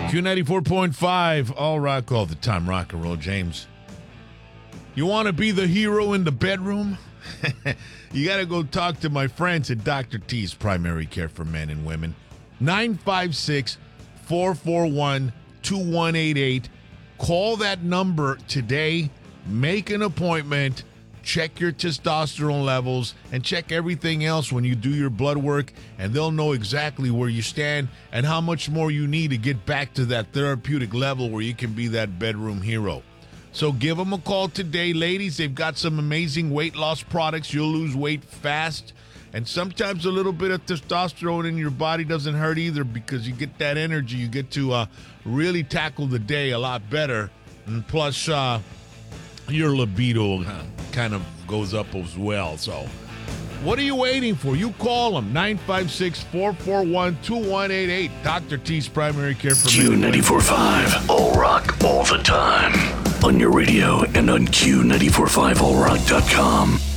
Q94.5, all rock all the time, rock and roll, James. You want to be the hero in the bedroom? You got to go talk to my friends at Dr. T's Primary Care for Men and Women. 956-441-2188. Call that number today. Make an appointment. Check your testosterone levels and check everything else when you do your blood work, and they'll know exactly where you stand and how much more you need to get back to that therapeutic level where you can be that bedroom hero. So give them a call today, ladies. They've got some amazing weight loss products. You'll lose weight fast. And sometimes a little bit of testosterone in your body doesn't hurt either, because you get that energy. You get to really tackle the day a lot better. And plus, your libido kind of goes up as well. So what are you waiting for? You call them, 956-441-2188. Dr. T's Primary Care for Men. Q94.5, all rock, all the time. On your radio and on Q945allrock.com.